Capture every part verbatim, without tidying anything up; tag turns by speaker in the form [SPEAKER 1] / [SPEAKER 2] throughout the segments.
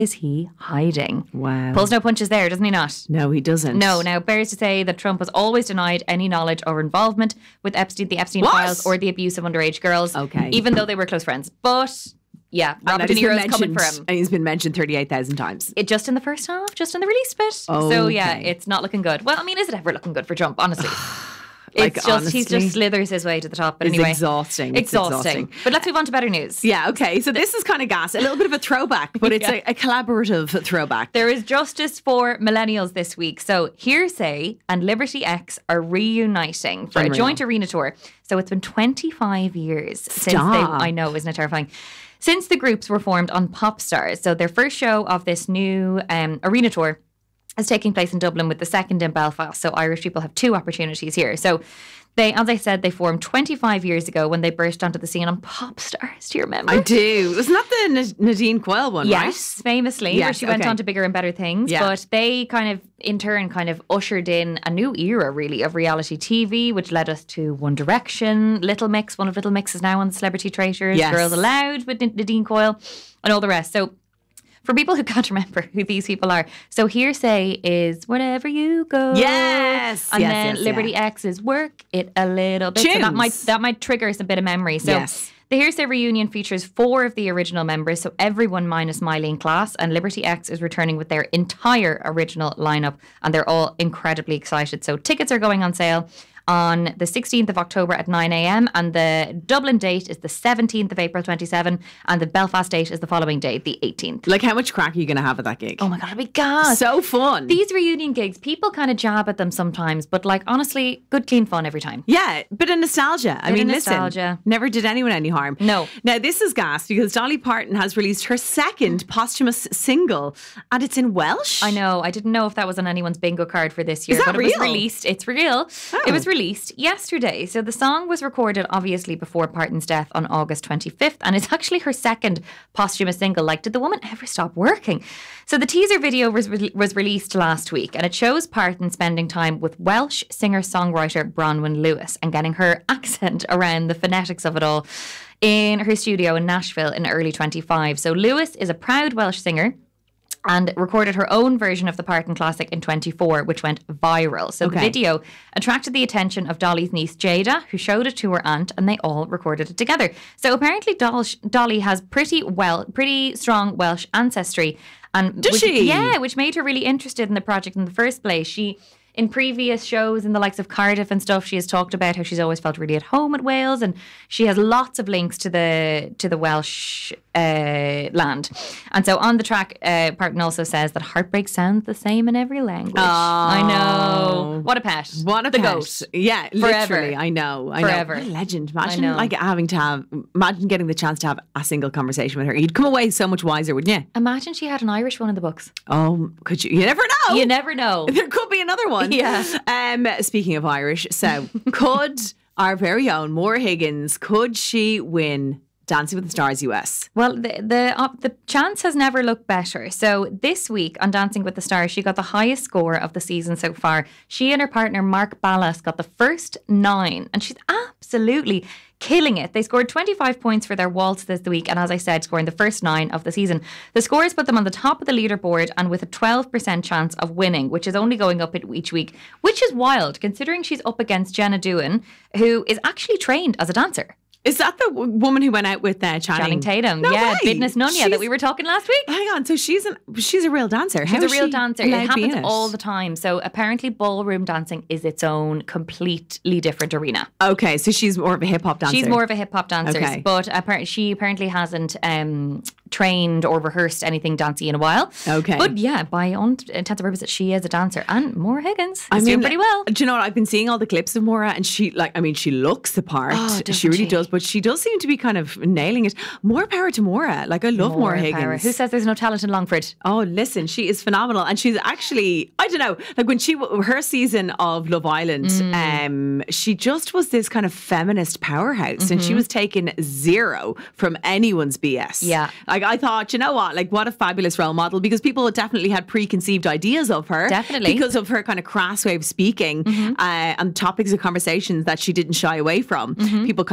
[SPEAKER 1] is he hiding?
[SPEAKER 2] Wow.
[SPEAKER 1] Pulls no punches there, doesn't he not?
[SPEAKER 2] No, he doesn't.
[SPEAKER 1] No, now bears to say that Trump has always denied any knowledge or involvement with Epstein, the Epstein
[SPEAKER 2] What?
[SPEAKER 1] files or the abuse of underage girls.
[SPEAKER 2] Okay.
[SPEAKER 1] Even though they were close friends. But yeah, Robert De Niro's coming for him.
[SPEAKER 2] And he's been mentioned thirty-eight thousand times.
[SPEAKER 1] It just in the first half, just in the release bit.
[SPEAKER 2] Oh,
[SPEAKER 1] so yeah,
[SPEAKER 2] okay.
[SPEAKER 1] it's not looking good. Well, I mean, is it ever looking good for Trump, honestly?
[SPEAKER 2] Like,
[SPEAKER 1] It's just,
[SPEAKER 2] honestly,
[SPEAKER 1] he just slithers his way to the top. But
[SPEAKER 2] it's
[SPEAKER 1] anyway,
[SPEAKER 2] exhausting. It's
[SPEAKER 1] exhausting.
[SPEAKER 2] exhausting.
[SPEAKER 1] But let's move on to better news.
[SPEAKER 2] Yeah, okay. So this is kind of gas. A little bit of a throwback, but it's
[SPEAKER 1] Yeah.
[SPEAKER 2] a, a collaborative throwback.
[SPEAKER 1] There is justice for millennials this week. So Hearsay and Liberty X are reuniting for
[SPEAKER 2] Unreal.
[SPEAKER 1] a joint arena tour. So it's been twenty-five years since they,
[SPEAKER 2] Stop.
[SPEAKER 1] I know, isn't it terrifying? Since the groups were formed on Popstars. So their first show of this new um, arena tour is taking place in Dublin with the second in Belfast. So Irish people have two opportunities here. So they, as I said, they formed twenty-five years ago when they burst onto the scene on Popstars. Do you remember?
[SPEAKER 2] I do. Wasn't that the N- Nadine Coyle one, right?
[SPEAKER 1] Yes, famously, where
[SPEAKER 2] Yes,
[SPEAKER 1] she went
[SPEAKER 2] okay.
[SPEAKER 1] on to bigger and better things.
[SPEAKER 2] Yeah.
[SPEAKER 1] But they kind of, in turn, kind of ushered in a new era, really, of reality T V, which led us to One Direction, Little Mix. One of Little Mix is now on the Celebrity Traitors,
[SPEAKER 2] Yes.
[SPEAKER 1] Girls Aloud with N- Nadine Coyle, and all the rest. So for people who can't remember who these people are, so Hearsay is Wherever You Go.
[SPEAKER 2] Yes,
[SPEAKER 1] And
[SPEAKER 2] yes,
[SPEAKER 1] then
[SPEAKER 2] yes,
[SPEAKER 1] Liberty
[SPEAKER 2] yeah.
[SPEAKER 1] X is Work It a Little Bit. So that
[SPEAKER 2] Tunes.
[SPEAKER 1] might that might trigger us a bit of memory. So
[SPEAKER 2] Yes.
[SPEAKER 1] the Hearsay reunion features four of the original members, so everyone minus Mylene Class, and Liberty X is returning with their entire original lineup, and they're all incredibly excited. So tickets are going on sale on the sixteenth of October at nine a.m. and the Dublin date is the seventeenth of April twenty-seven, and the Belfast date is the following day, the eighteenth.
[SPEAKER 2] Like, how much crack are you going to have at that gig?
[SPEAKER 1] Oh my God, it'll be gas.
[SPEAKER 2] So fun.
[SPEAKER 1] These reunion gigs, people kind of jab at them sometimes, but like honestly, good clean fun every time.
[SPEAKER 2] Yeah, bit of nostalgia. I
[SPEAKER 1] Bit
[SPEAKER 2] mean,
[SPEAKER 1] of
[SPEAKER 2] listen,
[SPEAKER 1] nostalgia.
[SPEAKER 2] never did anyone any harm.
[SPEAKER 1] No.
[SPEAKER 2] Now, this is gas because Dolly Parton has released her second posthumous single, and it's in Welsh.
[SPEAKER 1] I know. I didn't know if that was on anyone's bingo card for this year.
[SPEAKER 2] Is that
[SPEAKER 1] but it was
[SPEAKER 2] real?
[SPEAKER 1] released. It's real.
[SPEAKER 2] Oh.
[SPEAKER 1] It was released yesterday. So the song was recorded obviously before Parton's death on August twenty-fifth, and it's actually her second posthumous single. Like, did the woman ever stop working? So the teaser video was re- was released last week, and it shows Parton spending time with Welsh singer-songwriter Bronwyn Lewis and getting her accent around the phonetics of it all in her studio in Nashville in early twenty-five. So Lewis is a proud Welsh singer and recorded her own version of the Parton classic in twenty-four, which went viral. So
[SPEAKER 2] Okay.
[SPEAKER 1] the video attracted the attention of Dolly's niece Jada, who showed it to her aunt, and they all recorded it together. So apparently Doll- Dolly has pretty well, pretty strong Welsh ancestry. And
[SPEAKER 2] Does
[SPEAKER 1] which,
[SPEAKER 2] she?
[SPEAKER 1] Yeah, which made her really interested in the project in the first place. She... In previous shows in the likes of Cardiff and stuff, she has talked about how she's always felt really at home at Wales, and she has lots of links to the to the Welsh uh, land. And so on the track, uh, Parton also says that heartbreak sounds the same in every language. I know. What a pet.
[SPEAKER 2] What a
[SPEAKER 1] the
[SPEAKER 2] pet.
[SPEAKER 1] goat.
[SPEAKER 2] Yeah,
[SPEAKER 1] Forever.
[SPEAKER 2] literally. I know. I
[SPEAKER 1] Forever.
[SPEAKER 2] know. What a legend.
[SPEAKER 1] I
[SPEAKER 2] Imagine
[SPEAKER 1] know.
[SPEAKER 2] like having to have, imagine getting the chance to have a single conversation with her. You'd come away so much wiser, wouldn't you?
[SPEAKER 1] Imagine she had an Irish one in the books.
[SPEAKER 2] Oh, could you? You never know.
[SPEAKER 1] You never know.
[SPEAKER 2] There could be another one.
[SPEAKER 1] Yeah.
[SPEAKER 2] Um, speaking of Irish, so could our very own Maura Higgins, could she win Dancing with the Stars U S?
[SPEAKER 1] Well, the the uh, the chance has never looked better. So this week on Dancing with the Stars, she got the highest score of the season so far. She and her partner Mark Ballas got the first nine, and she's absolutely killing it. They scored twenty-five points for their waltz this week, and as I said, scoring the first nine of the season. The scores put them on the top of the leaderboard and with a twelve percent chance of winning, which is only going up each week, which is wild considering she's up against Jenna Dewan, who is actually trained as a dancer.
[SPEAKER 2] Is that the w- woman who went out with uh, Channing?
[SPEAKER 1] Channing Tatum,
[SPEAKER 2] No
[SPEAKER 1] yeah,
[SPEAKER 2] way.
[SPEAKER 1] Business Nunya
[SPEAKER 2] She's-
[SPEAKER 1] that we were talking last week.
[SPEAKER 2] Hang on, so she's an, she's a real dancer.
[SPEAKER 1] She's
[SPEAKER 2] How
[SPEAKER 1] a
[SPEAKER 2] is
[SPEAKER 1] real
[SPEAKER 2] she
[SPEAKER 1] dancer. It
[SPEAKER 2] allowed to be
[SPEAKER 1] happens
[SPEAKER 2] in
[SPEAKER 1] all the time. So apparently ballroom dancing is its own completely different arena.
[SPEAKER 2] Okay, so she's more of a hip hop dancer.
[SPEAKER 1] She's more of a hip hop dancer,
[SPEAKER 2] Okay.
[SPEAKER 1] but appar- she apparently hasn't um, trained or rehearsed anything dancey in a while.
[SPEAKER 2] Okay.
[SPEAKER 1] But yeah, by all intents and purposes, she is a dancer. And Maura Higgins is
[SPEAKER 2] I mean,
[SPEAKER 1] doing pretty well.
[SPEAKER 2] Do you know what? I've been seeing all the clips of Maura, and she, like, I mean, she looks the part.
[SPEAKER 1] Oh,
[SPEAKER 2] she
[SPEAKER 1] doesn't
[SPEAKER 2] really
[SPEAKER 1] she?
[SPEAKER 2] does, but she does seem to be kind of nailing it. More power to Maura. Like, I love Maura, Higgins.
[SPEAKER 1] power. Who says there's no talent in Longford?
[SPEAKER 2] Oh, listen, she is phenomenal, and she's actually, I don't know, like when she her season of Love Island,
[SPEAKER 1] Mm.
[SPEAKER 2] um, she just was this kind of feminist powerhouse, and
[SPEAKER 1] Mm-hmm.
[SPEAKER 2] she was taking zero from anyone's B S.
[SPEAKER 1] Yeah.
[SPEAKER 2] like I thought, you know what, like what a fabulous role model, because people definitely had preconceived ideas of her,
[SPEAKER 1] Definitely.
[SPEAKER 2] because of her kind of crass way of speaking,
[SPEAKER 1] Mm-hmm.
[SPEAKER 2] uh, and topics of conversations that she didn't shy away from. People kind of presumed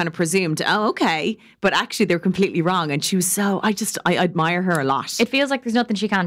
[SPEAKER 2] assumed, oh, okay. But actually, they're completely wrong. And she was so, I just, I admire her a lot.
[SPEAKER 1] It feels like there's nothing she can't